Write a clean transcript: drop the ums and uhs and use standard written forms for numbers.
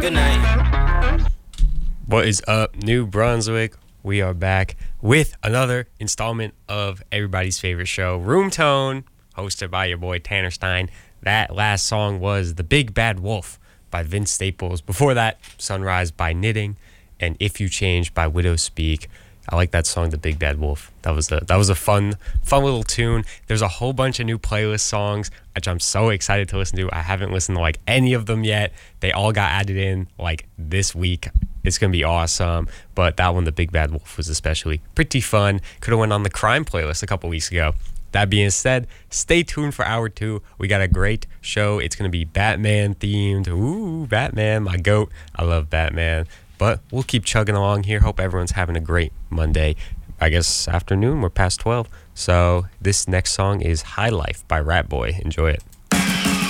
Good night. What is up, New Brunswick? We are back with another installment of everybody's favorite show, Room Tone, hosted by your boy Tanner Stein. That last song was The Big Bad Wolf by Vince Staples. Before that, Sunrise by Knitting and If You Change by Widow Speak. I like that song, The Big Bad Wolf. That was a fun little tune. There's a whole bunch of new playlist songs, which I'm so excited to listen to. I haven't listened to like any of them yet. They all got added in like this week. It's going to be awesome. But that one, The Big Bad Wolf, was especially pretty fun. Could have went on the crime playlist a couple weeks ago. That being said, stay tuned for hour 2. We got a great show. It's going to be Batman themed. Ooh, Batman, my goat. I love Batman. But we'll keep chugging along here. Hope everyone's having a great Monday. I guess afternoon. We're past 12. So this next song is High Life by Rat Boy. Enjoy it.